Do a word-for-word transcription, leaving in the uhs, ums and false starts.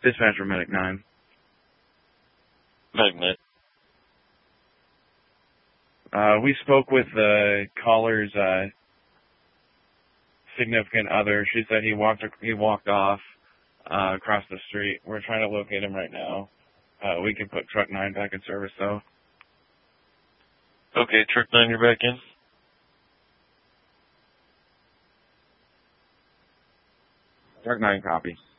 Dispatcher Medic nine. Magnet. Uh, we spoke with the caller's uh, significant other. She said he walked he walked off uh, across the street. We're trying to locate him right now. Uh, we can put Truck nine back in service, though. Okay, Truck nine, you're back in? Truck nine, copy.